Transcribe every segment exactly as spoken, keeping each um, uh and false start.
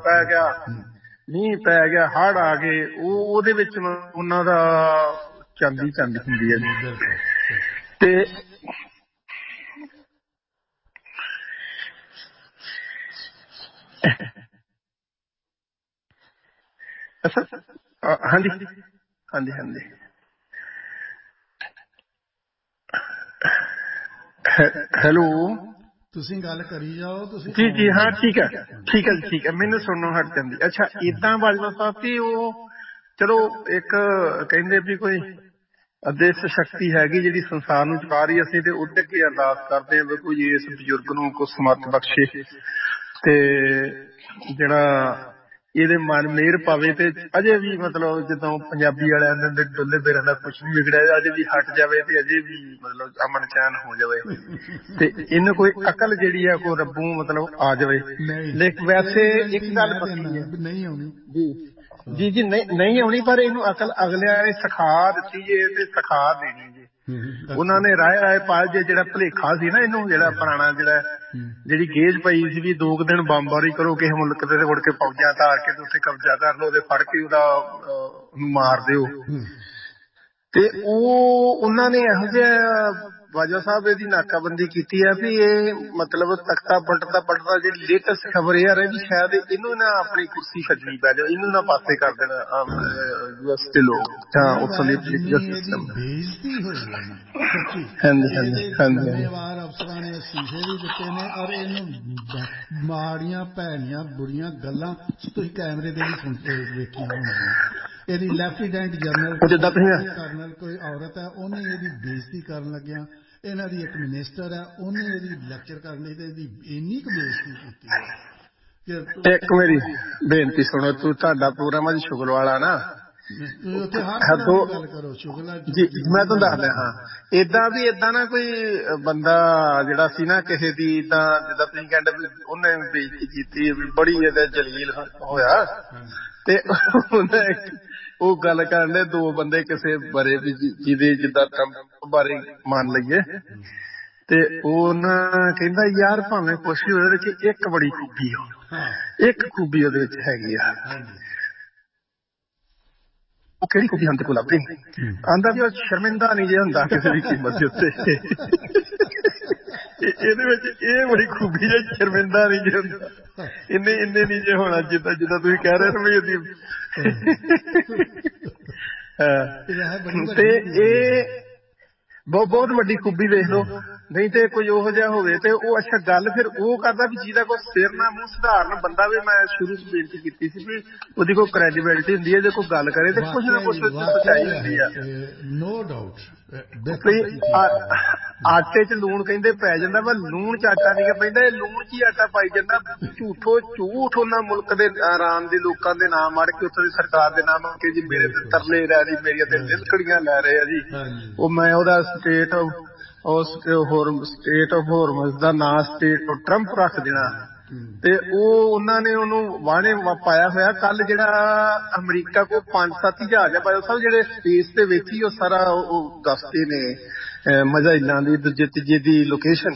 ਪੈ ਗਿਆ, ਮੀਂਹ ਪੈ ਗਿਆ, ਹੜ੍ਹ ਆ ਗਏ, ਉਹ ਉਹਦੇ ਵਿੱਚ ਉਹਨਾਂ ਦਾ ਚਾਂਦੀ ਚਾਂਦੀ ਹੁੰਦੀ ਹੈ ਜੀ। ਤੇ ਹਾਂਜੀ ਹਾਂਜੀ ਹਾਂਜੀ ਹੈਲੋ, ਤੁਸੀਂ ਗੱਲ ਕਰੀ ਜਾਓ ਤੁਸੀਂ। ਜੀ ਜੀ ਹਾਂ ਠੀਕ ਹੈ ਠੀਕ ਹੈ ਜੀ ਠੀਕ ਹੈ, ਮੈਨੂੰ ਸੁਣਨੋਂ ਹਟ ਜਾਂਦੀ। ਅੱਛਾ ਏਦਾਂ ਬਾਜਵਾ ਸਾਹਿਬ ਵੀ ਉਹ ਚਲੋ ਇੱਕ ਕਹਿੰਦੇ ਵੀ ਕੋਈ ਅਦ੍ਰਿਸ਼ ਸ਼ਕਤੀ ਹੈਗੀ ਜਿਹੜੀ ਸੰਸਾਰ ਨੂੰ ਚੁਕਾ ਰਹੀ, ਅਸੀਂ ਤੇ ਉਹਦੇ ਅੱਗੇ ਅਰਦਾਸ ਕਰਦੇ ਹਾਂ ਵੀ ਕੋਈ ਇਸ ਬਜ਼ੁਰਗ ਨੂੰ ਕੁਛ ਸਮੱਤ ਬਖਸ਼ੇ ਤੇ ਜਿਹੜਾ ਇਹਦੇ ਮਨ ਮਿਹਰ ਪਾਵੇ ਤੇ ਅਜੇ ਵੀ ਮਤਲਬ ਜਦੋਂ ਪੰਜਾਬੀ ਵਾਲਿਆਂ ਦੇ ਡੁੱਲੇ ਬੇਰਾਂ ਦਾ ਕੁਛ ਨੀ ਵਿਗੜਿਆ, ਅਜੇ ਵੀ ਹਟ ਜਾਵੇ ਤੇ ਅਜੇ ਵੀ ਮਤਲਬ ਅਮਨ ਚੈਨ ਹੋ ਜਾਵੇ ਤੇ ਇਹਨੂੰ ਕੋਈ ਅਕਲ ਜਿਹੜੀ ਆ ਕੋਈ ਰੱਬੋਂ ਮਤਲਬ ਆ ਜਾਵੇ। ਲੇਕਿਨ ਵੈਸੇ ਇੱਕ ਗੱਲ ਪੱਕੀ ਹੈ ਨਹੀਂ ਆਉਣੀ ਜੀ ਜੀ ਜੀ ਨਹੀਂ ਨਹੀਂ ਆਉਣੀ, ਪਰ ਇਹਨੂੰ ਅਕਲ ਅਗਲਿਆਂ ਨੇ ਸਿਖਾ ਦਿੱਤੀ ਜੇ ਤੇ ਸਿਖਾ ਦੇਣੀ ਜੇ। ਉਹਨਾਂ ਨੇ ਰਾਏ ਰਾਏ ਪਾਲ ਜੇ ਜਿਹੜਾ ਭੁਲੇਖਾ ਸੀ ਨਾ ਇਹਨੂੰ, ਜਿਹੜਾ ਪੁਰਾਣਾ ਜਿਹੜਾ ਜਿਹੜੀ ਗੇਜ ਪਈ ਸੀ ਵੀ ਦੋ ਕੁ ਦਿਨ ਬੰਬਾਰੀ ਕਰੋ ਕਿਸੇ ਮੁਲਕ ਤੇ ਮੁੜ ਕੇ ਫੌਜਾਂ ਧਾਰ ਕੇ ਤੇ ਉੱਥੇ ਕਬਜ਼ਾ ਕਰ ਲਓ ਤੇ ਫੜ ਕੇ ਉਹਦਾ ਉਹਨੂੰ ਮਾਰ ਦਿਓ, ਤੇ ਉਹ ਉਹਨਾਂ ਨੇ ਇਹੋ ਜਿਹਾ ਬਾਜਵਾ ਸਾਹਿਬ ਇਹਦੀ ਨਾਕਾਬੰਦੀ ਕੀਤੀ ਹੈ ਵੀ ਇਹ ਮਤਲਬ ਤਖਤਾ ਪਲਟਦਾ ਪਲਟਦਾ ਜਿਹੜੀ ਲੇਟੈਸਟ ਖਬਰ ਇਹ ਆ ਰਹੀ ਵੀ ਸ਼ਾਇਦ ਇਹਨੂੰ ਨਾ ਆਪਣੀ ਕੁਰਸੀ ਛੱਡਣੀ ਪੈ ਜਾਵੇ, ਇਹਨੂੰ ਨਾ ਪਾਸੇ ਕਰ ਦੇਣਾ ਯੂਐਸ ਦੇ ਲੋਕ ਜਾਂ ਉੱਥੋਂ ਦੇ ਸਿਸਟਮ। ਬੇਇੱਜ਼ਤੀ ਹੋਈ ਹੈ ਨਾ ਸੱਚੀ, ਜ਼ਿੰਮੇਵਾਰ ਅਫਸਰਾਂ ਨੇ ਅਸਤੀਫੇ ਵੀ ਦਿੱਤੇ ਨੇ ਔਰ ਇਹਨੂੰ ਮਾੜੀਆਂ ਭੈੜੀਆਂ ਬੁਰੀਆਂ ਗੱਲਾਂ ਤੁਸੀਂ ਕੈਮਰੇ ਤੇ ਵੀ ਸੁਣ ਵੇਖੀਆਂ ਹੋਣਗੀਆਂ। ਇਹਦੀ ਲੈਫਟੀਨੈਂਟ ਜਨਰਲ ਕਰਨਲ ਕੋਈ ਔਰਤ ਹੈ, ਉਹਨੇ ਇਹਦੀ ਬੇਇੱਜ਼ਤੀ ਕਰਨ ਲੱਗਿਆ, ਇਹਨਾਂ ਦੀ ਇੱਕ ਮਿਨਿਸਟਰ ਹੈ ਉਹਨੇ ਇਹਦੀ ਲੈਕਚਰ ਕਰਨ ਲਈ ਤੇ ਇਹਦੀ ਇੰਨੀ ਕੁ ਬੇਇੱਜ਼ਤੀ ਕੀਤੀ ਹੈ। ਇੱਕ ਮੇਰੀ ਬੇਨਤੀ ਸੁਣੋ, ਤੂੰ ਤੁਹਾਡਾ ਪ੍ਰੋਗਰਾਮ ਅੱਜ ਸ਼ੁਗਲ ਵਾਲਾ ਨਾ, ਉੱਥੇ ਹਰ ਤਰ੍ਹਾਂ ਦੀ ਗੱਲ ਕਰੋ ਸ਼ੁਗਲ ਜੀ ਮੈਂ ਤੁਹਾਨੂੰ ਦੱਸਦਾ ਹਾਂ। ਏਦਾਂ ਵੀ ਏਦਾਂ ਨਾ ਕੋਈ ਬੰਦਾ ਜਿਹੜਾ ਸੀ ਨਾ ਕਿਸੇ ਦੀ ਏਦਾਂ ਜਿੱਦਾਂ ਤੁਸੀਂ ਕਹਿੰਦੇ ਵੀ ਉਹਨੇ ਬੇਇੱਜ਼ਤੀ ਕੀਤੀ ਬੜੀ ਇਹਦੇ ਜਲੀਲ ਹੋਇਆ, ਤੇ ਉਹਨੇ ਉਹ ਗੱਲ ਕਰਨ ਦੇ ਦੋ ਬੰਦੇ ਕਿਸੇ ਬਾਰੇ ਵੀ ਜਿਹਦੇ ਜਿੱਦਾਂ ਟਰੰਪ ਬਾਰੇ ਮੰਨ ਲਈਏ, ਤੇ ਉਹ ਨਾ ਕਹਿੰਦਾ ਯਾਰ ਭਾਵੇਂ ਕੁਛ ਵੀ ਉਹਦੇ ਵਿੱਚ ਇੱਕ ਬੜੀ ਖੂਬੀ ਆ, ਇੱਕ ਖੂਬੀ ਉਹਦੇ ਵਿੱਚ ਹੈਗੀ ਆ, ਉਹ ਕਿਹੜੀ ਖੂਬੀ ਹੁਣ ਤੇ ਕੋਲ ਲੱਭਦੀ ਨੀ, ਆਂਦਾ ਵੀ ਉਹ ਸ਼ਰਮਿੰਦਾ ਨੀ ਜੇ ਹੁੰਦਾ ਕਿਸੇ ਵੀ ਕੀਮਤ ਦੇ ਉੱਤੇ, ਇਹਦੇ ਵਿੱਚ ਇਹ ਬੜੀ ਖੂਬੀ ਹੈ ਸ਼ਰਮਿੰਦਾ ਨੀ ਜੇ ਹੁੰਦਾ, ਇੰਨੇ ਇੰਨੇ ਨੀ ਜੇ ਹੋਣਾ ਜਿੱਦਾਂ ਜਿੱਦਾਂ ਤੁਸੀਂ ਕਹਿ ਰਹੇ ਹੋ ਇਹਦੀ ਤੇ ਇਹ ਬਹੁਤ ਬਹੁਤ ਵੱਡੀ ਖੂਬੀ ਵੇਖ ਲਓ। ਨਹੀਂ ਤੇ ਕੋਈ ਉਹੋ ਜਿਹਾ ਹੋਵੇ ਤੇ ਉਹ ਅੱਛਾ ਗੱਲ ਫਿਰ ਉਹ ਕਰਦਾ ਵੀ ਜਿਹਦਾ ਕੋਈ ਸਿਰ ਨਾ ਮੂੰਹ ਸਧਾਰਨ ਬੰਦਾ ਵੀ, ਮੈਂ ਸ਼ੁਰੂ ਚ ਬੇਨਤੀ ਕੀਤੀ ਸੀ ਵੀ ਉਹਦੀ ਕੋਈ ਕ੍ਰੈਡੀਬਿਲਿਟੀ ਹੁੰਦੀ ਹੈ, ਜੇ ਕੋਈ ਗੱਲ ਕਰੇ ਤੇ ਕੁਛ ਨਾ ਕੁਛ ਸੱਚਾਈ ਹੁੰਦੀ ਆ। ਨੋ ਡਾਊਟ ਆਟੇ ਚ ਲੂਣ ਕਹਿੰਦੇ ਪੈ ਜਾਂਦਾ, ਪਰ ਲੂਣ ਚ ਆਟਾ ਨਹੀਂ ਪੈਂਦਾ, ਇਹ ਲੂਣ ਚ ਹੀ ਆਟਾ ਪਾਈ ਜਾਂਦਾ। ਝੂਠੋ ਝੂਠ ਉਹਨਾਂ ਮੁਲਕ ਦੇ ਆਰਾਮ ਦੇ ਲੋਕਾਂ ਦੇ ਨਾਮ ਮੜ ਕੇ ਉੱਥੋਂ ਦੀ ਸਰਕਾਰ ਦੇ ਨਾਮ ਕੇ ਜੀ ਮੇਰੇ ਤੇ ਤਰਲੇ ਲੈ ਰਹੀ, ਮੇਰੀਆਂ ਤੇ ਲਿਲਕੜੀਆਂ ਲੈ ਰਹੇ ਆ ਜੀ, ਉਹ ਮੈਂ ਉਹਦਾ ਸਟੇਟ ਹੋਰ ਸਟੇਟ ਆਫ ਹੋਰਮਜ਼ ਦਾ ਨਾਂ ਸਟੇਟ ਆਫ ਟਰੰਪ ਰੱਖ ਦੇਣਾ, ਤੇ ਉਹ ਉਹਨਾਂ ਨੇ ਉਹਨੂੰ ਵਾਹਣੇ ਪਾਇਆ ਹੋਇਆ। ਕੱਲ ਜਿਹੜਾ ਅਮਰੀਕਾ ਕੋਲ ਪੰਜ ਸੱਤ ਹੀ ਜਹਾਜ਼ ਆ ਬਾਜਵਾ ਸਾਹਿਬ ਜਿਹੜੇ ਸਪੇਸ ਦੇ ਵਿੱਚ ਹੀ ਉਹ ਸਾਰਾ ਉਹ ਦੱਸਦੇ ਨੇ ਮਜ਼ਾਇਲਾਂ ਦੀ ਦੂਜੇ ਤੀਜੇ ਦੀ ਲੋਕੇਸ਼ਨ,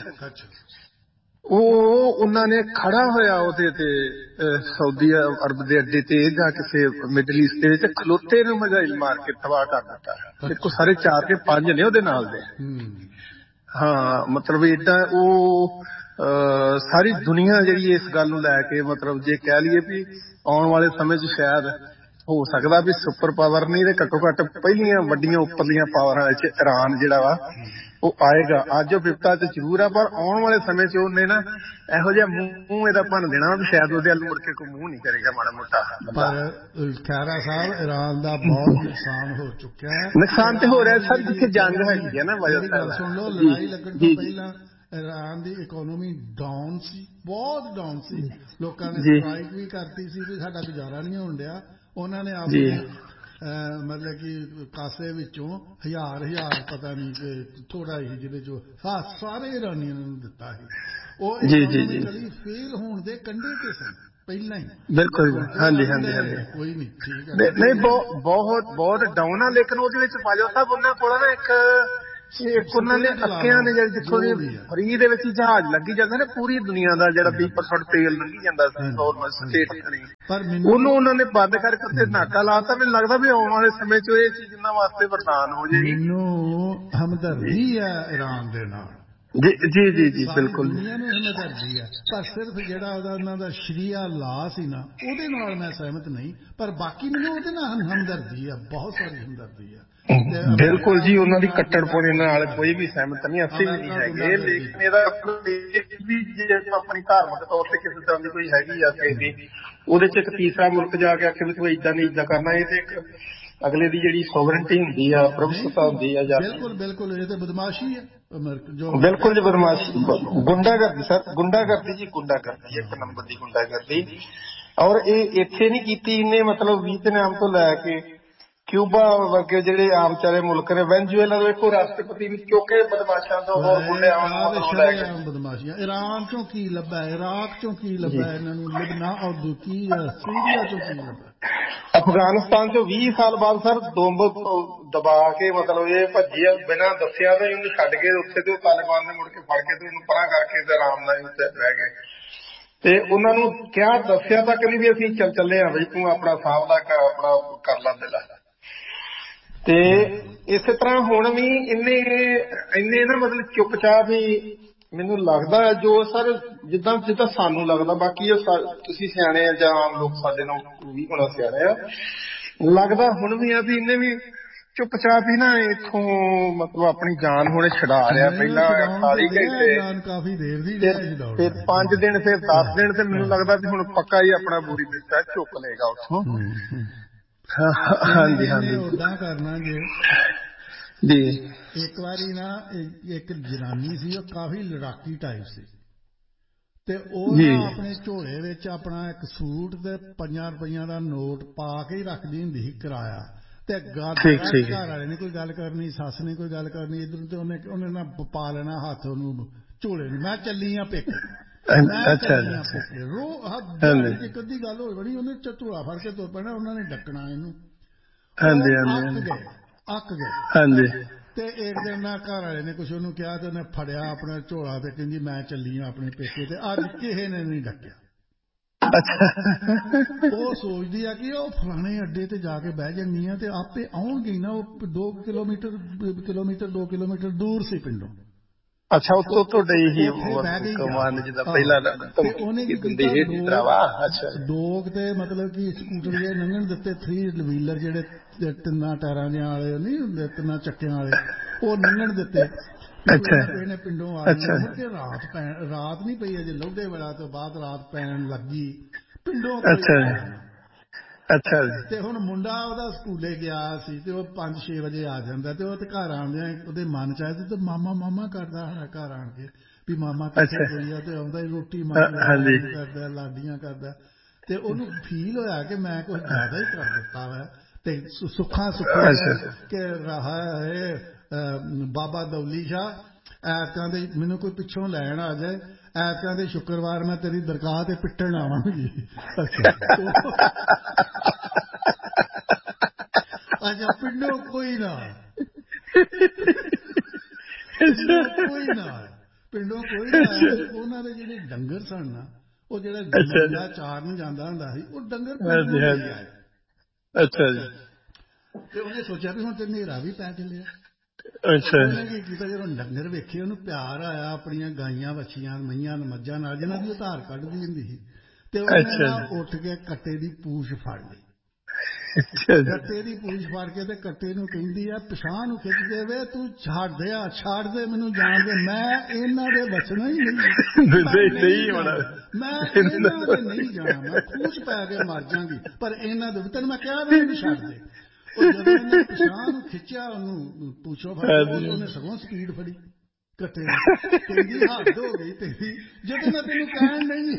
ਉਹ ਉਹਨਾਂ ਨੇ ਖੜਾ ਹੋਇਆ ਉਹਦੇ ਤੇ ਸਾਊਦੀ ਅਰਬ ਦੇ ਅੱਡੇ ਤੇ ਜਾਂ ਕਿਸੇ ਮਿਡਲ ਈਸਟ ਦੇ ਵਿੱਚ ਖਲੋਤੇ ਨੂੰ ਮਜ਼ਾਇਲ ਮਾਰ ਕੇ ਤਬਾਹ ਕਰ ਦਿੱਤਾ। ਦੇਖੋ ਸਾਰੇ ਚਾਰ ਕੇ ਪੰਜ ਨੇ ਉਹਦੇ ਨਾਲ ਦੇ, ਹਾਂ ਮਤਲਬ ਏਦਾਂ ਉਹ ਸਾਰੀ ਦੁਨੀਆ ਜਿਹੜੀ ਇਸ ਗੱਲ ਨੂੰ ਲੈ ਕੇ ਮਤਲਬ ਜੇ ਕਹਿ ਲਈਏ ਵੀ ਆਉਣ ਵਾਲੇ ਸਮੇਂ 'ਚ ਸ਼ਾਇਦ ਹੋ ਸਕਦਾ ਵੀ ਸੁਪਰ ਪਾਵਰ ਨਹੀਂ ਤੇ ਘੱਟੋ ਘੱਟ ਪਹਿਲੀਆਂ ਵੱਡੀਆਂ ਉੱਪਰਲੀਆਂ ਪਾਵਰਾਂ ਵਿੱਚ ਇਰਾਨ ਜਿਹੜਾ ਵਾ ਉਹ ਆਏਗਾ। ਅੱਜ ਉਹ ਵਿਪਤਾ 'ਚ ਜ਼ਰੂਰ ਆ, ਪਰ ਆਉਣ ਵਾਲੇ ਸਮੇਂ 'ਚ ਉਹਨੇ ਨਾ ਇਹੋ ਜਿਹਾ ਮੂੰਹ ਇਹਦਾ ਭੰਨ ਦੇਣਾ ਵੀ ਸ਼ਾਇਦ ਉਹਦੇ ਵੱਲ ਮੁੜ ਕੇ ਕੋਈ ਮੂੰਹ ਨਹੀਂ ਕਰੇਗਾ ਮਾੜਾ ਮੋਟਾ। ਪਰ ਖੈਰਾ ਸਾਹਿਬ ਇਰਾਨ ਦਾ ਬਹੁਤ ਨੁਕਸਾਨ ਹੋ ਚੁੱਕਿਆ ਹੈ। ਨੁਕਸਾਨ ਤੇ ਹੋ ਰਿਹਾ ਸਰ, ਜਿੱਥੇ ਜੰਗ ਹੈਗੀ ਹੈ ਨਾ ਵਜ੍ਹਾ ਸੁਣ ਲਓ, ਲੜਾਈ ਲੱਗਣ ਤੋਂ ਪਹਿਲਾਂ ਇਰਾਨ ਦੀ ਇਕੋਨੋਮੀ ਡਾਊਨ ਸੀ, ਬਹੁਤ ਡਾਊਨ ਸੀ। ਲੋਕਾਂ ਨੇ ਸਟ੍ਰਾਈਕ ਵੀ ਕਰਤੀ ਸੀ ਵੀ ਸਾਡਾ ਗੁਜ਼ਾਰਾ ਨਹੀਂ ਹੋਣ ਡਿਆ। ਉਹਨਾਂ ਨੇ ਆਪਣੇ ਮਤਲਬ ਕਿ ਕਾਸੇ ਵਿੱਚੋਂ ਹਜ਼ਾਰ ਹਜ਼ਾਰ ਪਤਾ ਨਹੀਂ ਕਿ ਥੋੜਾ ਹੀ ਜਿਹਦੇ ਚੋਂ ਹਾਂ ਸਾਰੇ ਇਰਾਨੀਆਂ ਨੂੰ ਦਿੱਤਾ ਸੀ। ਉਹ ਇਕਨੋਮਿਕਲੀ ਫੇਲ ਹੋਣ ਦੇ ਕੰਢੇ ਤੇ ਸਨ ਪਹਿਲਾਂ ਹੀ। ਬਿਲਕੁਲ ਹਾਂਜੀ ਹਾਂਜੀ ਹਾਂਜੀ ਕੋਈ ਨਹੀਂ ਠੀਕ ਹੈ ਨਹੀਂ ਬਹੁਤ ਬਹੁਤ ਬਹੁਤ ਡਾਊਨ ਆ। ਲੇਕਿਨ ਉਹਦੇ ਵਿੱਚ ਬਾਜਵਾ ਸਾਹਿਬ ਉਹਨਾਂ ਕੋਲ ਨਾ ਇੱਕ ਇੱਕ ਉਹਨਾਂ ਨੇ ਅੱਕਿਆਂ ਨੇ ਜਿਹੜੇ ਜਿੱਥੋਂ ਦੀ ਫਰੀ ਦੇ ਵਿੱਚ ਹੀ ਜਹਾਜ਼ ਲੱਗੀ ਜਾਂਦੇ ਨੇ ਪੂਰੀ ਦੁਨੀਆ ਦਾ ਜਿਹੜਾ ਵੀਹ ਪਰਸੈਂਟ ਤੇਲ ਲੰਘੀ ਜਾਂਦਾ ਸੀ ਗੌਰਮੈਂਟ ਸਟੇਟ ਕਰੀ ਉਹਨੂੰ ਉਹਨਾਂ ਨੇ ਬੰਦ ਕਰਕੇ ਉੱਥੇ ਨਾਕਾ ਲਾਤਾ। ਮੈਨੂੰ ਲੱਗਦਾ ਵੀ ਆਉਣ ਵਾਲੇ ਸਮੇਂ 'ਚ ਇਹ ਚੀਜ਼ ਇਹਨਾਂ ਵਾਸਤੇ ਵਰਦਾਨ ਹੋ ਜਾਏਗੀ। ਮੈਨੂੰ ਹਮਦਰਦੀ ਹੈ ਈਰਾਨ ਦੇ ਨਾਲ ਜੀ ਜੀ ਜੀ ਜੀ ਬਿਲਕੁਲ ਦੁਨੀਆ ਨੂੰ ਹਮਦਰਦੀ ਹੈ ਪਰ ਸਿਰਫ ਜਿਹੜਾ ਉਹਦਾ ਉਹਨਾਂ ਦਾ ਸ਼ਰੀਆ ਲਾ ਸੀ ਨਾ ਉਹਦੇ ਨਾਲ ਮੈਂ ਸਹਿਮਤ ਨਹੀਂ ਪਰ ਬਾਕੀ ਮੈਨੂੰ ਉਹਦੇ ਨਾਲ ਹਮਦਰਦੀ ਹੈ ਬਹੁਤ ਸਾਰੀ ਹਮਦਰਦੀ ਹੈ। ਬਿਲਕੁਲ ਜੀ ਉਹਨਾਂ ਦੀ ਕੱਟੜਪੁਣੇ ਨਾਲ ਕੋਈ ਵੀ ਸਹਿਮਤ ਨਹੀਂ ਅਸੀਂ ਵੀ ਨਹੀਂ ਹੈਗੇ ਲੇਕਿਨ ਇਹਦਾ ਵੀ ਜੇ ਆਪਣੀ ਧਾਰਮਿਕ ਤੌਰ ਤੇ ਕਿਸੇ ਤਰ੍ਹਾਂ ਦੀ ਕੋਈ ਹੈਗੀ ਆ ਕਿਸੇ ਉਹਦੇ 'ਚ ਇੱਕ ਤੀਸਰਾ ਮੁਲਕ ਜਾ ਕੇ ਆਖੇ ਵੀ ਤੂੰ ਏਦਾਂ ਨਹੀਂ ਏਦਾਂ ਕਰਨਾ ਇਹ ਤੇ ਇੱਕ ਅਗਲੇ ਦੀ ਜਿਹੜੀ ਸੋਵਰਨਟੀ ਹੁੰਦੀ ਆ ਪ੍ਰਭੂਸੱਤਾ ਹੁੰਦੀ ਆ। ਬਿਲਕੁਲ ਬਿਲਕੁਲ ਇਹ ਤਾਂ ਬਦਮਾਸ਼ੀ ਹੈ ਬਿਲਕੁਲ ਜੀ ਬਦਮਾਸ਼ੀ ਗੁੰਡਾਗਰਦੀ ਸਰ ਗੁੰਡਾਗਰਦੀ ਜੀ ਗੁੰਡਾਗਰਦੀ ਇੱਕ ਨੰਬਰ ਦੀ ਗੁੰਡਾਗਰਦੀ। ਔਰ ਇਹ ਇੱਥੇ ਨਹੀਂ ਕੀਤੀ ਇਹਨੇ ਮਤਲਬ ਵੀਅਤਨਾਮ ਤੋਂ ਲੈ ਕੇ ਕਿਊਬਾ ਵਰਗੇ ਜਿਹੜੇ ਆਮ ਚਾਰੇ ਮੁਲਕ ਨੇ ਵੈਨਜ਼ੂਏਲਾ ਤੋਂ ਇੱਕੋ ਰਾਸ਼ਟਰਪਤੀ ਵੀ ਚੁੱਕੇ ਬਦਮਾਸ਼ਾਂ ਤੋਂ ਹੋਰ ਗੁੰਡਿਆਂ ਬਦਮਾਸ਼ੀਆਂ। ਇਰਾਨ ਚੋਂ ਕੀ ਲੱਭਾ ਇਰਾਕ ਚੋਂ ਕੀ ਲੱਭਾ ਇਹਨਾਂ ਨੂੰ ਲਿਬਨਾ ਔਰ ਕੀ ਸੀਰੀਆ ਚੋਂ ਕੀ ਲੱਭਾ ਅਫਗਾਨਿਸਤਾਨ ਚੋਂ ਵੀਹ ਸਾਲ ਬਾਅਦ ਸਰ ਬੰਬ ਦਬਾ ਕੇ ਮਤਲਬ ਇਹ ਭੱਜੇ ਆ ਬਿਨਾਂ ਦੱਸਿਆ ਤੇ ਉਹਨੂੰ ਛੱਡ ਕੇ ਉੱਥੇ ਤੇ ਉਹ ਤਾਲਿਬਾਨ ਨੇ ਮੁੜ ਕੇ ਫੜ ਕੇ ਤੇ ਉਹਨੂੰ ਪਰਾਂ ਕਰਕੇ ਤੇ ਆਰਾਮ ਨਾਲ ਉੱਥੇ ਰਹਿ ਗਏ ਤੇ ਉਹਨਾਂ ਨੂੰ ਕਿਹਾ ਦੱਸਿਆ ਤੱਕ ਨਹੀਂ ਵੀ ਅਸੀਂ ਚੱਲ ਚੱਲੇ ਆ ਬਈ ਤੂੰ ਆਪਣਾ ਸਾਹਮਣਾ ਆਪਣਾ ਕਰ ਲਾ ਦਿਲਾ। ਤੇ ਇਸੇ ਤਰ੍ਹਾਂ ਹੁਣ ਵੀ ਇੰਨੇ ਇੰਨੇ ਨਾ ਮਤਲਬ ਚੁੱਪਚਾਪ ਹੀ ਮੈਨੂੰ ਲੱਗਦਾ ਜੋ ਸਰ ਜਿੱਦਾਂ ਜਿੱਦਾਂ ਸਾਨੂੰ ਲੱਗਦਾ ਬਾਕੀ ਤੁਸੀਂ ਸਿਆਣੇ ਆ ਜਾਂ ਆਮ ਲੋਕ ਸਾਡੇ ਨਾਲ ਵੀ ਹੋਣਾ ਸਿਆਣੇ ਆ ਲੱਗਦਾ ਹੁਣ ਵੀ ਆ ਵੀ ਇਹਨੇ ਵੀ ਚੁੱਪਚਾਪ ਹੀ ਨਾ ਇੱਥੋਂ ਮਤਲਬ ਆਪਣੀ ਜਾਨ ਹੁਣ ਛਡਾ ਰਿਹਾ। ਪਹਿਲਾਂ ਅਠਤਾਲੀ ਘੰਟੇ ਫਿਰ ਪੰਜ ਦਿਨ ਫਿਰ ਦਸ ਦਿਨ ਤੇ ਮੈਨੂੰ ਲੱਗਦਾ ਵੀ ਹੁਣ ਪੱਕਾ ਹੀ ਆਪਣਾ ਬੂਰੀ ਦਿੱਤਾ ਚੁੱਕ ਲਏਗਾ ਉੱਥੋਂ। ਹਾਂਜੀ ਹਾਂਜੀ ਓਦਾਂ ਕਰਨਾ ਜੇ ਜੀ। ਇੱਕ ਵਾਰੀ ਨਾ ਇੱਕ ਜਨਾਨੀ ਸੀ ਉਹ ਕਾਫੀ ਲੜਾਕੀ ਟਾਈਪ ਸੀ ਤੇ ਉਹ ਨਾ ਆਪਣੇ ਝੋਲੇ ਵਿੱਚ ਆਪਣਾ ਇੱਕ ਸੂਟ ਤੇ ਪੰਜਾਂ ਰੁਪਈਆਂ ਦਾ ਨੋਟ ਪਾ ਕੇ ਹੀ ਰੱਖਦੀ ਹੁੰਦੀ ਸੀ ਕਿਰਾਇਆ ਤੇ ਘਰ ਵਾਲੇ ਨੇ ਕੋਈ ਗੱਲ ਕਰਨੀ ਸੱਸ ਨੇ ਕੋਈ ਗੱਲ ਕਰਨੀ ਇੱਧਰ ਤੇ ਉਹਨੇ ਉਹਨੇ ਨਾ ਪਾ ਲੈਣਾ ਹੱਥ ਉਹਨੂੰ ਝੋਲੇ ਨੂੰ ਮੈਂ ਚੱਲੀ ਆ ਪੇਕੇ ਰੋ ਇੱਕ ਅੱਧੀ ਗੱਲ ਹੋ ਬਣੀ ਉਹਨੇ ਝੋਲਾ ਫੜ ਕੇ ਤੁਰ ਪੈਣਾ ਉਹਨਾਂ ਨੇ ਡੱਕਣਾ ਇਹਨੂੰ ਅੱਕ ਗਏ ਅੱਕ ਗਏ ਤੇ ਇੱਕ ਦਿਨ ਨਾ ਘਰ ਵਾਲੇ ਨੇ ਕੁਛ ਉਹਨੂੰ ਕਿਹਾ ਤੇ ਉਹਨੇ ਫੜਿਆ ਆਪਣਾ ਝੋਲਾ ਤੇ ਕਹਿੰਦੀ ਮੈਂ ਚੱਲੀ ਆ ਆਪਣੇ ਪੇਕੇ ਤੇ ਅੱਜ ਕਿਸੇ ਨੇ ਨਹੀਂ ਡੱਕਿਆ। ਉਹ ਸੋਚਦੀ ਆ ਕਿ ਉਹ ਫਲਾਣੇ ਅੱਡੇ ਤੇ ਜਾ ਕੇ ਬਹਿ ਜਾਂਦੀ ਆ ਤੇ ਆਪੇ ਆਉਣਗੇ ਨਾ ਉਹ ਦੋ ਕਿਲੋਮੀਟਰ ਕਿਲੋਮੀਟਰ ਦੋ ਕਿਲੋਮੀਟਰ ਦੂਰ ਸੀ ਪਿੰਡੋਂ। ਅੱਛਾ ਉੱਥੋਂ ਤੁਹਾਡੇ ਹੀ ਕਮਾਨ ਜਿੱਦਾਂ ਪਹਿਲਾਂ ਉਹਨੇ ਕੀ ਕੀਤਾ ਦੋ ਤੇ ਮਤਲਬ ਕਿ ਸਕੂਟਰ ਜੇ ਲੰਘਣ ਦਿੱਤੇ ਥਰੀ ਵੀਲਰ ਜਿਹੜੇ ਤਿੰਨਾਂ ਟਾਇਰਾਂ ਦੇ ਵਾਲੇ ਨਹੀਂ ਹੁੰਦੇ ਤਿੰਨਾਂ ਚੱਕਿਆਂ ਵਾਲੇ ਉਹ ਲੰਘਣ ਦਿੱਤੇ। ਇਹਨੇ ਪਿੰਡੋਂ ਆ ਮੁੜ ਕੇ ਰਾਤ ਪੈਣ ਰਾਤ ਨਹੀਂ ਪਈ ਅਜੇ ਲੌਡੇ ਵੇਲਾ ਤੋਂ ਬਾਅਦ ਰਾਤ ਪੈਣ ਲੱਗੀ ਪਿੰਡੋਂ। ਅੱਛਾ ਤੇ ਹੁਣ ਮੁੰਡਾ ਉਹਦਾ ਸਕੂਲੇ ਗਿਆ ਸੀ ਤੇ ਉਹ ਪੰਜ ਛੇ ਵਜੇ ਆ ਜਾਂਦਾ ਤੇ ਉਹ ਤੇ ਘਰ ਆਉਂਦਿਆਂ ਉਹਦੇ ਮਨ ਚ ਆਇਆ ਤੇ ਮਾਮਾ ਮਾਮਾ ਕਰਦਾ ਹੈ ਘਰ ਆਣ ਕੇ ਵੀ ਮਾਮਾ ਕਿੱਥੇ ਗਈ ਆ ਤੇ ਆਉਂਦਾ ਰੋਟੀ ਮੰਗਦਾ ਕਰਦਾ ਲਾਡੀਆਂ ਕਰਦਾ ਤੇ ਉਹਨੂੰ ਫੀਲ ਹੋਇਆ ਕਿ ਮੈਂ ਕੁਛ ਜ਼ਿਆਦਾ ਹੀ ਕਰ ਦਿੱਤਾ ਵਾ ਤੇ ਸੁੱਖਾਂ ਸੁੱਖਾਂ ਕਿ ਰਹਾ ਹੈ ਬਾਬਾ ਦੌਲੀ ਸ਼ਾਹ ਐਤਕਾਂ ਦੇ ਮੈਨੂੰ ਕੋਈ ਪਿੱਛੋਂ ਲੈਣ ਆ ਜਾਏ ਐਤਕਾਂ ਦੇ ਸ਼ੁੱਕਰਵਾਰ ਮੈਂ ਤੇਰੀ ਦਰਗਾਹ ਤੇ ਪਿੱਟਣ ਆਵਾਂਗੀ। ਅੱਛਾ ਪਿੰਡੋਂ ਕੋਈ ਨਾ ਕੋਈ ਨਾ ਪਿੰਡੋਂ ਕੋਈ ਨਾ ਉਹਨਾਂ ਦੇ ਜਿਹੜੇ ਡੰਗਰ ਸਨ ਨਾ ਉਹ ਜਿਹੜਾ ਮੁੰਡਾ ਚਾਰਨ ਜਾਂਦਾ ਹੁੰਦਾ ਸੀ ਉਹ ਡੰਗਰ ਪਿੰਡ ਆਏ। ਅੱਛਾ ਜੀ ਤੇ ਉਹਨੇ ਸੋਚਿਆ ਵੀ ਹੁਣ ਤੇ ਹਨੇਰਾ ਵੀ ਪੈ ਚੱਲਿਆ। ਉਹਨੇ ਕੀ ਕੀਤਾ ਜਦੋਂ ਡੰਗਰ ਵੇਖੇ ਉਹਨੂੰ ਪਿਆਰ ਆਇਆ ਆਪਣੀਆਂ ਗਾਈਆਂ ਵੱਛੀਆਂ ਮਈਆਂ ਮੱਝਾਂ ਨਾਲ ਜਿਹਨਾਂ ਦੀ ਉਹ ਧਾਰ ਕੱਢਦੀ ਹੁੰਦੀ ਸੀ ਤੇ ਉਹਨੇ ਨਾ ਉੱਠ ਕੇ ਕੱਟੇ ਦੀ ਪੂਛ ਫੜ ਲਈ। ਕੱਟੇ ਦੀ ਪੂਛ ਫੜ ਕੇ ਤੇ ਕੱਟੇ ਨੂੰ ਕਹਿੰਦੀ ਆ ਪਿਛਾਂਹ ਨੂੰ ਖਿੱਚ ਕੇ ਵੇ ਤੂੰ ਛੱਡ ਦੇ ਆ ਛੱਡ ਦੇ ਮੈਨੂੰ ਜਾਣ ਦੇ ਮੈਂ ਇਹਨਾਂ ਦੇ ਬਚਣਾ ਹੀ ਨਹੀਂ ਹੋਣਾ ਮੈਂ ਇਹਨਾਂ ਦੇ ਨਹੀਂ ਜਾਣਾ ਮੈਂ ਖੂਚ ਪੈ ਕੇ ਮਰ ਜਾਵਾਂਗੀ ਪਰ ਇਹਨਾਂ ਦੇ ਤੈਨੂੰ ਮੈਂ ਕਿਹਾ ਵੀ ਮੈਨੂੰ ਛੱਡ ਦੇ। ਉਹ ਜਦੋਂ ਇਹਨੇ ਪਿਛਾਂਹ ਨੂੰ ਖਿੱਚਿਆ ਉਹਨੂੰ ਪੂਛੋਂ ਫੜ ਕੇ ਉਹਨੇ ਸਗੋਂ ਸਪੀਡ ਫੜੀ ਕੱਟੇ ਕਹਿੰਦੀ ਹੱਦ ਹੋ ਗਈ ਤੇਰੀ ਜਦੋਂ ਮੈਂ ਤੈਨੂੰ ਕਹਿਣ ਨਹੀਂ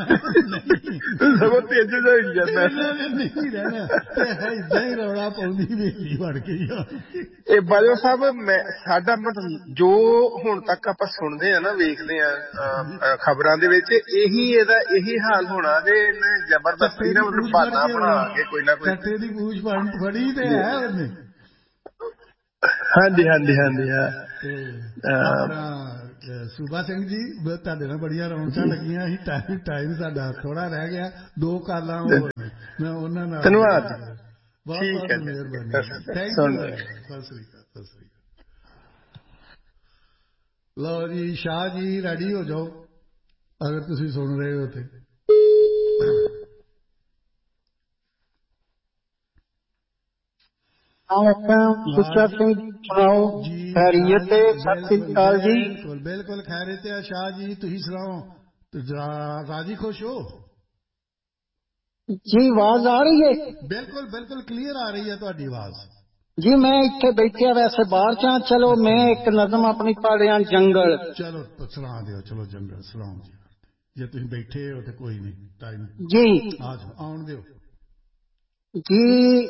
ਸਗੋਂ ਤੇਜ਼ ਹੋਈ ਜਾਂਦਾ ਨਹੀਂ ਰਹਿਣਾ ਤੇ ਏਦਾਂ ਹੀ ਰੌਲਾ ਪਾਉਂਦੀ ਵੇਲੀ ਵੜ ਗਈ। ਇਹ ਬਾਜਵਾ ਸਾਹਿਬ ਮੈਂ ਸਾਡਾ ਮਤਲਬ ਜੋ ਹੁਣ ਤੱਕ ਆਪਾਂ ਸੁਣਦੇ ਆ ਨਾ ਵੇਖਦੇ ਆ ਖਬਰਾਂ ਦੇ ਵਿੱਚ ਇਹੀ ਇਹਦਾ ਇਹੀ ਹਾਲ ਹੋਣਾ ਜੇ ਇਹਨੇ ਜ਼ਬਰਦਸਤੀ ਨਾ ਮਤਲਬ ਬਹਾਨਾ ਬਣਾ ਕੇ ਕੋਈ ਨਾ ਕੋਈ ਕੱਟੇ ਦੀ ਪੂਛ ਫੜੀ ਤੇ ਹੈ ਉਹਨੇ। ਹਾਂਜੀ ਹਾਂਜੀ ਹਾਂਜੀ ਹਾਂ ਸੂਬਾ ਸਿੰਘ ਜੀ ਤੁਹਾਡੇ ਨਾਲ ਬੜੀਆਂ ਰੌਣਕਾਂ ਲੱਗੀਆਂ ਸੀ। ਟਾਈਮ ਟਾਈਮ ਸਾਡਾ ਥੋੜਾ ਰਹਿ ਗਿਆ, ਦੋ ਕਾਲਾਂ ਹੋਰ ਮੈਂ ਉਹਨਾਂ ਨਾਲ। ਧੰਨਵਾਦ, ਬਹੁਤ ਬਹੁਤ ਮਿਹਰਬਾਨੀ, ਥੈਂਕ ਯੂ। ਸਤਿ ਸ੍ਰੀ ਅਕਾਲ, ਸਤਿ ਸ੍ਰੀ ਅਕਾਲ। ਲਓ ਜੀ ਸ਼ਾਹ ਜੀ ਰੈਡੀ ਹੋ ਜਾਓ ਅਗਰ ਤੁਸੀਂ ਸੁਣ ਰਹੇ ਹੋ ਤੇ। ਸੁੱਚਾ ਸਿੰਘ ਸੁਣਾਓ, ਖੈਰੀਅਤ? ਸਤਿ ਸ੍ਰੀ ਅਕਾਲ ਜੀ। ਬਿਲਕੁਲ ਬਿਲਕੁਲ ਖੈਰੀਅਤ ਹੈ ਸ਼ਾਹ ਜੀ, ਤੁਸੀਂ ਸੁਣਾਓ, ਰਾਜੀ ਖੁਸ਼ ਹੋ ਜੀ? ਆਵਾਜ਼ ਆ ਰਹੀ ਹੈ? ਬਿਲਕੁਲ ਬਿਲਕੁਲ ਕਲੀਅਰ ਆ ਰਹੀ ਹੈ ਤੁਹਾਡੀ ਆਵਾਜ਼ ਜੀ। ਮੈਂ ਇੱਥੇ ਬੈਠਿਆ ਵੈਸੇ ਬਾਹਰ ਚ। ਚਲੋ ਮੈਂ ਇੱਕ ਨਜ਼ਮ ਆਪਣੀ ਪੜ੍ਹ ਰਿਹਾ, ਜੰਗਲ। ਚਲੋ ਸੁਣਾ ਦਿਓ। ਚਲੋ ਜੰਗਲ ਸੁਣਾਓ ਜੀ। ਜੇ ਤੁਸੀਂ ਬੈਠੇ ਹੋ ਤੇ ਕੋਈ ਨਹੀਂ, ਟਾਈਮ ਜੀ ਆਉਣ ਦਿਓ ਜੀ।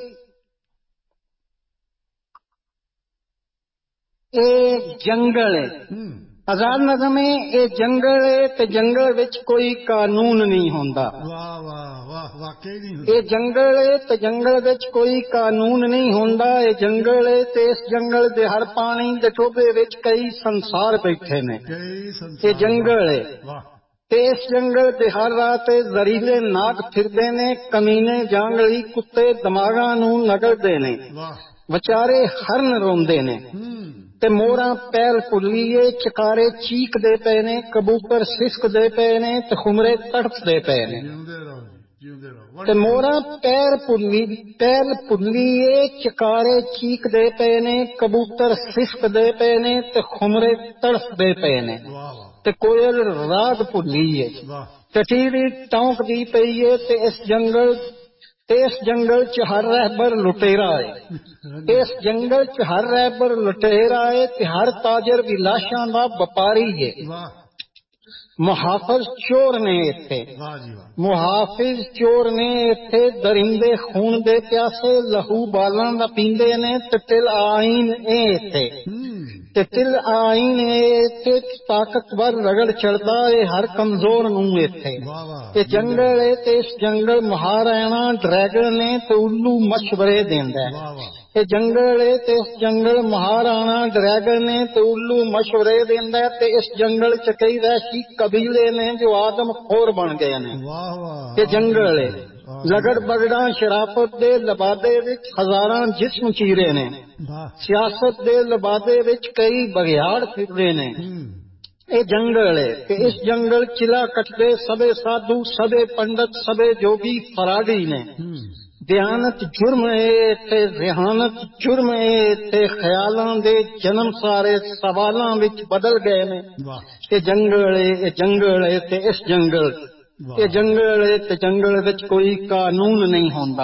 ਇਹ ਜੰਗਲ ਆਜ਼ਾਦ ਨਜ਼ਮ ਹੈ। ਇਹ ਜੰਗਲ ਹੈ ਤੇ ਜੰਗਲ ਵਿੱਚ ਕੋਈ ਕਾਨੂੰਨ ਨਹੀਂ ਹੁੰਦਾ। ਵਾਹ ਵਾਹ ਵਾਹ, ਵਾਕਈ ਨਹੀਂ ਹੁੰਦਾ। ਇਹ ਜੰਗਲ ਹੈ ਤੇ ਜੰਗਲ ਵਿੱਚ ਕੋਈ ਕਾਨੂੰਨ ਨਹੀਂ ਹੁੰਦਾ। ਇਹ ਜੰਗਲ ਹੈ ਤੇ ਇਸ ਜੰਗਲ ਦੇ ਹਰ ਪਾਣੀ ਦੇ ਟੋਭੇ ਵਿੱਚ ਕਈ ਸੰਸਾਰ ਬੈਠੇ ਨੇ। ਇਹ ਜੰਗਲ ਹੈ ਤੇ ਇਸ ਜੰਗਲ ਦੇ ਹਰ ਰਾਹ ਤੇ ਜ਼ਹਿਰੀਲੇ ਨਾਗ ਫਿਰਦੇ ਨੇ। ਕਮੀਨੇ ਜਾਂਗਲੀ ਕੁੱਤੇ ਦਿਮਾਗਾਂ ਨੂੰ ਨਗਲਦੇ ਨੇ। ਵਿਚਾਰੇ ਹਰਨ ਰੋਂਦੇ ਨੇ ਤੇ ਮੋਰਾਂ ਪੈਲ ਭੁੱਲੀਏ। ਚਕਾਰੇ ਚੀਕਦੇ ਪਏ ਨੇ, ਕਬੂਤਰ ਸਿਸਕਦੇ ਪਏ ਨੇ ਤੇ ਖੁਮਰੇ ਤੜਫਦੇ ਪਏ ਨੇ। ਤੇ ਮੋਰਾਂ ਪੈਰ ਭੁੱਲੀ ਪੈਲ ਭੁੱਲੀਏ, ਚਕਾਰੇ ਚੀਕਦੇ ਪਏ ਨੇ, ਕਬੂਤਰ ਸਿਸਕਦੇ ਪਏ ਨੇ ਤੇ ਖੁਮਰੇ ਤੜਫਦੇ ਪਏ ਨੇ। ਤੇ ਕੋਇਲ ਰਾਗ ਭੁੱਲੀਏ, ਟਟੀਰੀ ਟੌਂਕਦੀ ਪਈ ਏ। ਤੇ ਇਸ ਜੰਗਲ ਤੇ ਇਸ ਜੰਗਲ ਚ ਹਰ ਰਹਿਬਰ ਲੁਟੇਰਾ ਏ। ਇਸ ਜੰਗਲ ਚ ਹਰ ਰਹਿਬਰ ਲੁਟੇਰਾ ਏ ਤੇ ਹਰ ਤਾਜਰ ਵੀ ਲਾਸ਼ਾਂ ਦਾ ਵਪਾਰੀ ਏ। ਮੁਹਾਫਿਜ਼ ਚੋਰ ਨੇ ਇੱਥੇ, ਮੁਹਾਫਿਜ਼ ਚੋਰ ਨੇ ਇੱਥੇ। ਦਰਿੰਦੇ ਖੂਨ ਦੇ ਪਿਆਸੇ, ਲਹੂ ਬਾਲਾਂ ਦਾ ਪੀਂਦੇ ਨੇ ਤੇ ਤਿਲ ਆਈਨ ਏ ਇੱਥੇ। ਤੇ ਤਿਲ ਆਈਨ ਏ ਇੱਥੇ। ਤਾਕਤਵਰ ਰਗੜ ਚੜਦਾ ਏ ਹਰ ਕਮਜ਼ੋਰ ਨੂੰ ਇੱਥੇ। ਇਹ ਜੰਗਲ ਏ ਤੇ ਇਸ ਜੰਗਲ ਮਹਾਰਾਣਾ ਡਰੈਗਨ ਨੇ ਤੇ ਉੱਲੂ ਮਸ਼ਵਰੇ ਦਿੰਦਾ। ਇਹ ਜੰਗਲ ਏ ਤੇ ਇਸ ਜੰਗਲ ਮਹਾਰਾਣਾ ਡਰੈਗਨ ਨੇ ਤੇ ਉੱਲੂ ਮਸ਼ਵਰੇ ਦਿੰਦਾ। ਤੇ ਇਸ ਜੰਗਲ ਚ ਕਈ ਵਹਿਸ਼ੀ ਕਬੀਲੇ ਨੇ ਜੋ ਆਦਮ ਖੋਰ ਬਣ ਗਏ ਨੇ। ਇਹ ਜੰਗਲ ਏ ਲਗੜ ਬਗੜਾਂ ਸ਼ਰਾਫਤ ਦੇ ਲਬਾਦੇ ਵਿੱਚ ਹਜ਼ਾਰਾਂ ਜਿਸਮ ਚੀਰੇ ਨੇ। ਸਿਆਸਤ ਦੇ ਲਬਾਦੇ ਵਿੱਚ ਕਈ ਬਘਿਆੜ ਫਿਰਦੇ ਨੇ। ਇਹ ਜੰਗਲ ਏ ਤੇ ਇਸ ਜੰਗਲ ਚਿਲਾ ਕੱਟਦੇ ਸਭੇ ਸਾਧੂ, ਸਭੇ ਪੰਡਤ, ਸਭੇ ਜੋਗੀ ਫਰਾਡੀ ਨੇ। ਦਿਆਨਤ ਜੁਰਮ ਏ ਇੱਥੇ, ਜ਼ਿਹਾਨਤ ਜੁਰਮ ਏ ਇੱਥੇ। ਖਿਆਲਾਂ ਦੇ ਜਨਮ ਸਾਰੇ ਸਵਾਲਾਂ ਵਿੱਚ ਬਦਲ ਗਏ ਨੇ। ਇਹ ਜੰਗਲ ਏ ਇਹ ਜੰਗਲ ਏ ਤੇ ਇਸ ਜੰਗਲ ਇਹ ਜੰਗਲ ਏ ਤੇ ਜੰਗਲ ਵਿੱਚ ਕੋਈ ਕਾਨੂੰਨ ਨਹੀਂ ਹੁੰਦਾ।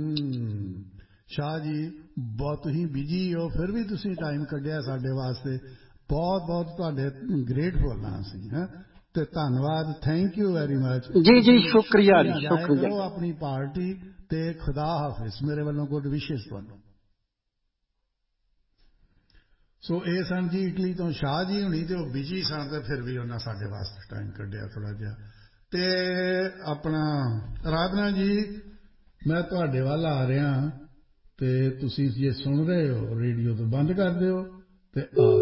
ਸ਼ਾਹ ਜੀ ਬਹੁਤ ਤੁਸੀਂ ਬਿਜੀ ਹੋ, ਫਿਰ ਵੀ ਤੁਸੀਂ ਟਾਈਮ ਕੱਢਿਆ ਸਾਡੇ ਵਾਸਤੇ। ਬਹੁਤ ਬਹੁਤ ਤੁਹਾਡੇ ਗ੍ਰੇਟਫੁਲ ਹਾਂ ਅਸੀਂ। ਹੈ ਤੇ ਧੰਨਵਾਦ, ਥੈਂਕ ਯੂ ਵੈਰੀ ਮਚ ਜੀ। ਜੀ ਸ਼ੁਕਰੀਆ ਜੀ, ਸ਼ੁਕਰੀਆ। ਕਰੋ ਆਪਣੀ ਪਾਰਟੀ ਤੇ ਖੁਦਾ ਹਾਫਿਜ਼। ਮੇਰੇ ਵੱਲੋਂ ਗੁੱਡ ਵਿਸ਼ੇਸ ਤੁਹਾਨੂੰ। ਸੋ ਇਹ ਸਨ ਜੀ ਇਟਲੀ ਤੋਂ ਸ਼ਾਹ ਜੀ ਹੁਣੀ, ਤੇ ਉਹ ਬਿਜੀ ਸਨ ਤੇ ਫਿਰ ਵੀ ਉਹਨਾਂ ਸਾਡੇ ਵਾਸਤੇ ਟਾਈਮ ਕੱਢਿਆ ਥੋੜਾ ਜਿਹਾ। ਤੇ ਆਪਣਾ ਅਰਾਧਨਾ ਜੀ ਮੈਂ ਤੁਹਾਡੇ ਵੱਲ ਆ ਰਿਹਾ ਤੇ ਤੁਸੀਂ ਜੇ ਸੁਣ ਰਹੇ ਹੋ ਰੇਡੀਓ ਤੋਂ ਬੰਦ ਕਰ ਦਿਓ ਤੇ ਆ